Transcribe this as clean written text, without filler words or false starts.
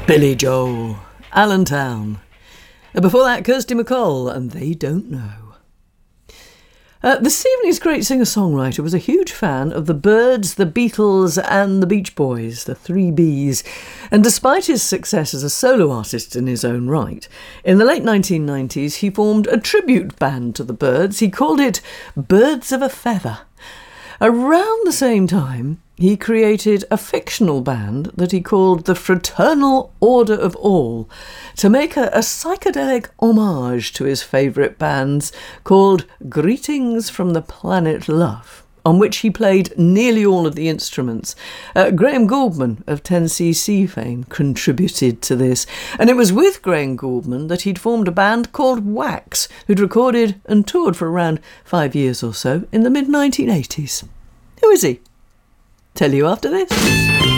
Billy Joel, Allentown. Before that, Kirsty MacColl, and They Don't Know. This evening's great singer-songwriter was a huge fan of the Byrds, the Beatles and the Beach Boys, the 3 Bs. And despite his success as a solo artist in his own right, in the late 1990s he formed a tribute band to the Byrds. He called it Birds of a Feather. Around the same time, he created a fictional band that he called the Fraternal Order of All to make a psychedelic homage to his favourite bands called Greetings from the Planet Love, on which he played nearly all of the instruments. Graham Gouldman of 10cc fame contributed to this, and it was with Graham Gouldman that he'd formed a band called Wax, who'd recorded and toured for around 5 years or so in the mid-1980s. Who is he? Tell you after this.